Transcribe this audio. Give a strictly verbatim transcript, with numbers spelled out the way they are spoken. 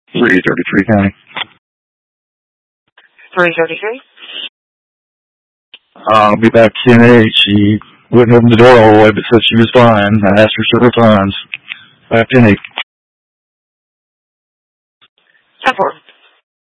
three thirty-three County. three thirty-three? Uh, I'll be back ten eight. She wouldn't open the door all the way, but said she was fine. I asked her several times. Back ten eight.